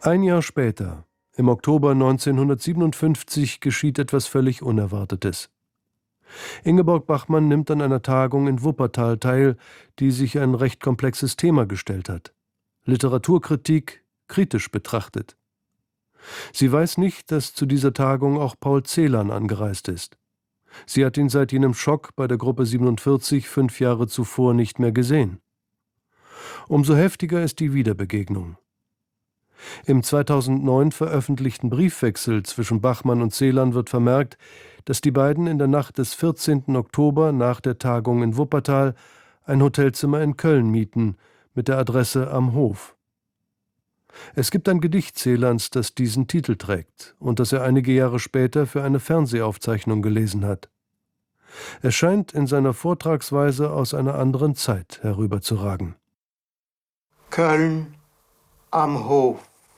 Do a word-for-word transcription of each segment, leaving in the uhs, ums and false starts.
Ein Jahr später, im Oktober neunzehnhundertsiebenundfünfzig, geschieht etwas völlig Unerwartetes. Ingeborg Bachmann nimmt an einer Tagung in Wuppertal teil, die sich ein recht komplexes Thema gestellt hat. Literaturkritik kritisch betrachtet. Sie weiß nicht, dass zu dieser Tagung auch Paul Celan angereist ist. Sie hat ihn seit jenem Schock bei der Gruppe siebenundvierzig fünf Jahre zuvor nicht mehr gesehen. Umso heftiger ist die Wiederbegegnung. Im zweitausendneun veröffentlichten Briefwechsel zwischen Bachmann und Celan wird vermerkt, dass die beiden in der Nacht des vierzehnten Oktober nach der Tagung in Wuppertal ein Hotelzimmer in Köln mieten, mit der Adresse Am Hof. Es gibt ein Gedicht Celans, das diesen Titel trägt und das er einige Jahre später für eine Fernsehaufzeichnung gelesen hat. Es scheint in seiner Vortragsweise aus einer anderen Zeit herüberzuragen. Köln am Hof.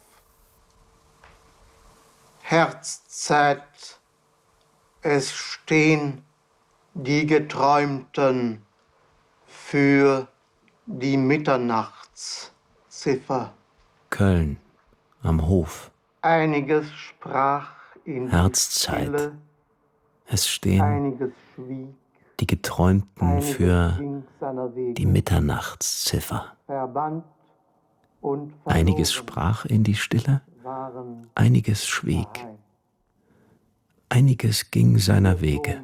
Herzzeit, es stehen die Geträumten für die Mitternachtsziffer. Köln am Hof. Einiges sprach in Herzzeit, Stille, es stehen einiges schwieg, die Geträumten einiges für ging seiner Wege, die Mitternachtsziffer. verbannt und verloren, Einiges sprach in die Stille, waren einiges schwieg, daheim. einiges ging seiner Wege.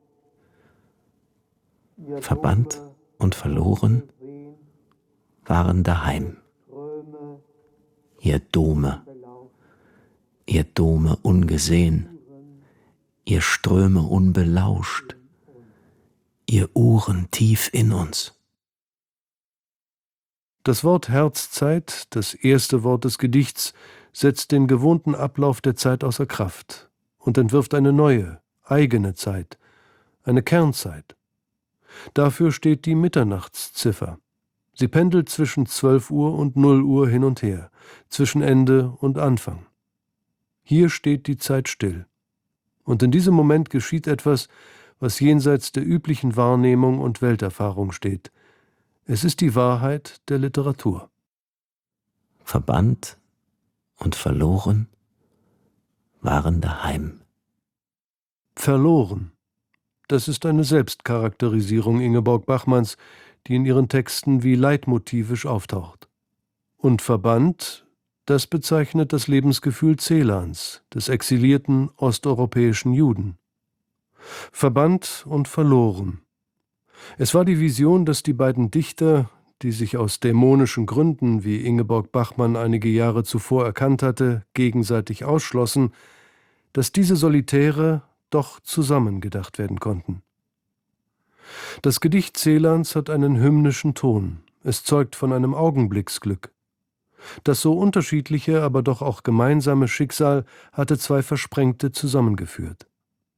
Ihr Verbannt Dome und verloren sehen, waren daheim. Ströme Ihr Dome, belauscht, ihr Dome ungesehen, ihr Ströme unbelauscht, ihr Uhren tief in uns. Das Wort Herzzeit, das erste Wort des Gedichts, setzt den gewohnten Ablauf der Zeit außer Kraft und entwirft eine neue, eigene Zeit, eine Kernzeit. Dafür steht die Mitternachtsziffer. Sie pendelt zwischen zwölf Uhr und null Uhr hin und her, zwischen Ende und Anfang. Hier steht die Zeit still. Und in diesem Moment geschieht etwas, was jenseits der üblichen Wahrnehmung und Welterfahrung steht. Es ist die Wahrheit der Literatur. Verbannt und verloren waren daheim. Verloren. Das ist eine Selbstcharakterisierung Ingeborg Bachmanns, die in ihren Texten wie leitmotivisch auftaucht. Und verbannt, das bezeichnet das Lebensgefühl Celans, des exilierten osteuropäischen Juden. Verbannt und verloren. Es war die Vision, dass die beiden Dichter, die sich aus dämonischen Gründen, wie Ingeborg Bachmann einige Jahre zuvor erkannt hatte, gegenseitig ausschlossen, dass diese Solitäre doch zusammengedacht werden konnten. Das Gedicht Celans hat einen hymnischen Ton. Es zeugt von einem Augenblicksglück. Das so unterschiedliche, aber doch auch gemeinsame Schicksal hatte zwei Versprengte zusammengeführt.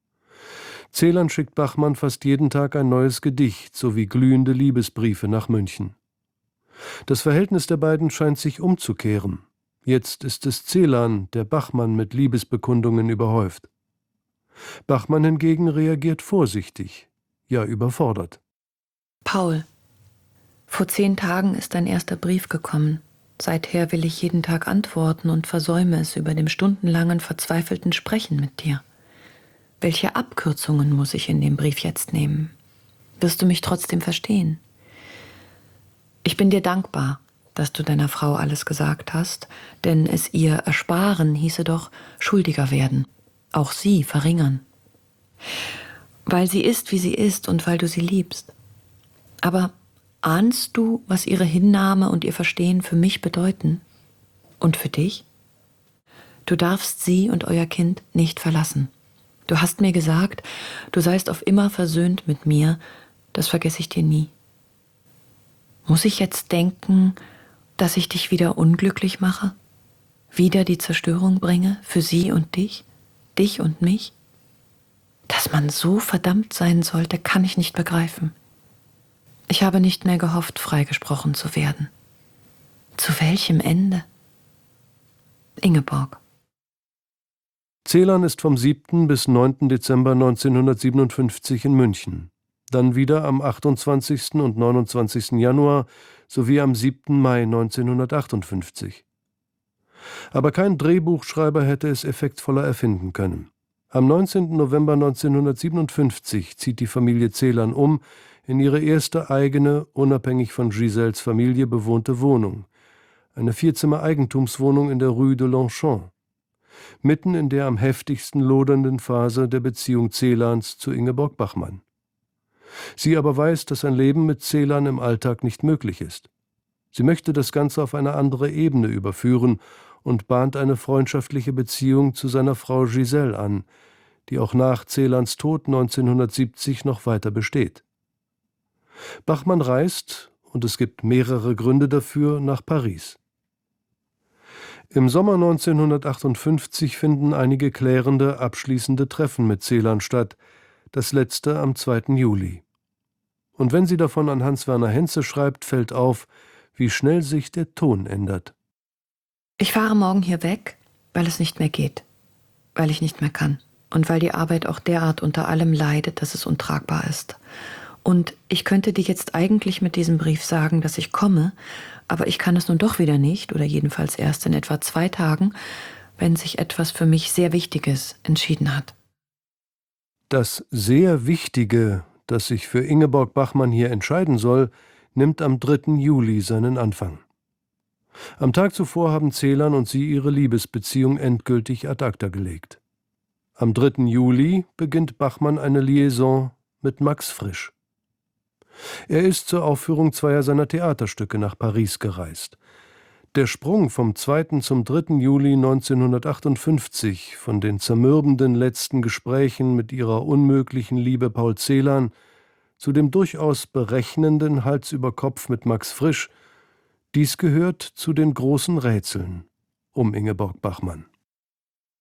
Celan schickt Bachmann fast jeden Tag ein neues Gedicht sowie glühende Liebesbriefe nach München. Das Verhältnis der beiden scheint sich umzukehren. Jetzt ist es Celan, der Bachmann mit Liebesbekundungen überhäuft. Bachmann hingegen reagiert vorsichtig, ja überfordert. Paul, vor zehn Tagen ist dein erster Brief gekommen. Seither will ich jeden Tag antworten und versäume es über dem stundenlangen, verzweifelten Sprechen mit dir. Welche Abkürzungen muss ich in dem Brief jetzt nehmen? Wirst du mich trotzdem verstehen? Ich bin dir dankbar, dass du deiner Frau alles gesagt hast, denn es ihr ersparen hieße doch schuldiger werden, auch sie verringern. Weil sie ist, wie sie ist und weil du sie liebst. Aber ahnst du, was ihre Hinnahme und ihr Verstehen für mich bedeuten? Und für dich? Du darfst sie und euer Kind nicht verlassen. Du hast mir gesagt, du seist auf immer versöhnt mit mir, das vergesse ich dir nie. Muss ich jetzt denken, dass ich dich wieder unglücklich mache? Wieder die Zerstörung bringe für sie und dich, dich und mich? Dass man so verdammt sein sollte, kann ich nicht begreifen. Ich habe nicht mehr gehofft, freigesprochen zu werden. Zu welchem Ende? Ingeborg. Celan ist vom siebten bis neunten Dezember neunzehnhundertsiebenundfünfzig in München, dann wieder am achtundzwanzigsten und neunundzwanzigsten Januar sowie am siebten Mai neunzehnhundertachtundfünfzig. Aber kein Drehbuchschreiber hätte es effektvoller erfinden können. Am neunzehnten November neunzehnhundertsiebenundfünfzig zieht die Familie Celan um in ihre erste eigene, unabhängig von Giselles Familie bewohnte Wohnung, eine Vierzimmer-Eigentumswohnung in der Rue de Longchamp, mitten in der am heftigsten lodernden Phase der Beziehung Celans zu Ingeborg Bachmann. Sie aber weiß, dass ein Leben mit Celan im Alltag nicht möglich ist. Sie möchte das Ganze auf eine andere Ebene überführen und bahnt eine freundschaftliche Beziehung zu seiner Frau Giselle an, die auch nach Celans Tod neunzehnhundertsiebzig noch weiter besteht. Bachmann reist, und es gibt mehrere Gründe dafür, nach Paris. Im Sommer neunzehnhundertachtundfünfzig finden einige klärende, abschließende Treffen mit Celan statt, das letzte am zweiten Juli. Und wenn sie davon an Hans-Werner Henze schreibt, fällt auf, wie schnell sich der Ton ändert. Ich fahre morgen hier weg, weil es nicht mehr geht, weil ich nicht mehr kann und weil die Arbeit auch derart unter allem leidet, dass es untragbar ist. Und ich könnte dir jetzt eigentlich mit diesem Brief sagen, dass ich komme, aber ich kann es nun doch wieder nicht oder jedenfalls erst in etwa zwei Tagen, wenn sich etwas für mich sehr Wichtiges entschieden hat. Das sehr Wichtige, das sich für Ingeborg Bachmann hier entscheiden soll, nimmt am dritten Juli seinen Anfang. Am Tag zuvor haben Celan und sie ihre Liebesbeziehung endgültig ad acta gelegt. Am dritten Juli beginnt Bachmann eine Liaison mit Max Frisch. Er ist zur Aufführung zweier seiner Theaterstücke nach Paris gereist. Der Sprung vom zweiten zum dritten Juli neunzehnhundertachtundfünfzig, von den zermürbenden letzten Gesprächen mit ihrer unmöglichen Liebe Paul Celan zu dem durchaus berechnenden Hals über Kopf mit Max Frisch, dies gehört zu den großen Rätseln um Ingeborg Bachmann.